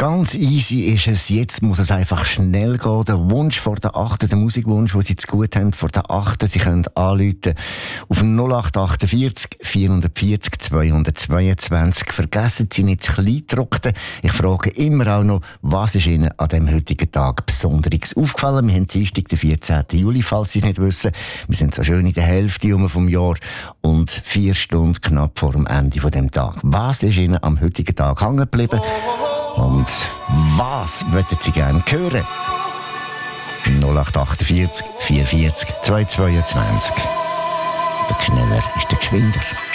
Ganz easy ist es. Jetzt muss es einfach schnell gehen. Der Wunsch vor der 8., der Musikwunsch, den Sie zu gut haben, vor der 8. Sie können anrufen auf 0848 440 222. Vergessen Sie nicht das Kleingedruckte. Ich frage immer auch noch, was ist Ihnen an dem heutigen Tag Besonderes aufgefallen? Wir haben Dienstag, den 14. Juli, falls Sie es nicht wissen. Wir sind so schön in der Hälfte vom Jahr und 4 Stunden knapp vor dem Ende von dem Tag. Was ist Ihnen am heutigen Tag hängen geblieben? Und was möchten Sie gerne hören? 0848 440 222. Der Schneller ist der Geschwinder.